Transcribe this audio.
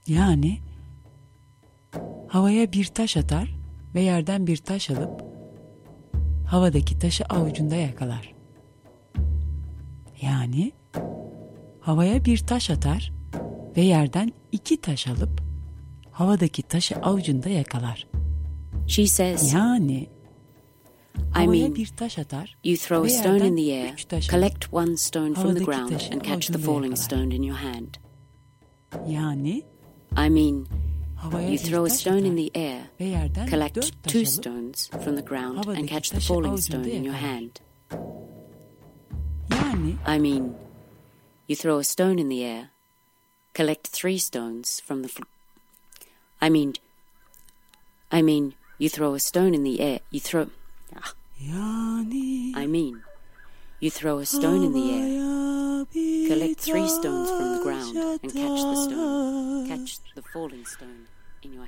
Yani havaya bir taş atar ve yerden bir taş alıp havadaki taşı avucunda yakalar. Yani havaya bir taş atar ve yerden 2 taş alıp havadaki taşı avucunda yakalar. She says, Yani I havaya mean, bir taş atar you throw a ve stone in yerden the air, 3 taş collect one stone from the havadaki ground taşı and catch the avucunda falling yakalar. stone in your hand. Yani I mean, havaya you bir throw a taş stone in atar the air, ve yerden collect 4 taş 2 alıp stones from the ground and havadaki catch the taşı falling avucunda stone in your yakalar. hand. Yani I mean, you throw a stone in the air, collect 3 stones from the I mean, you throw a stone in the air, yani I mean, you throw a stone in the air, collect 3 stones from the ground and catch the falling stone.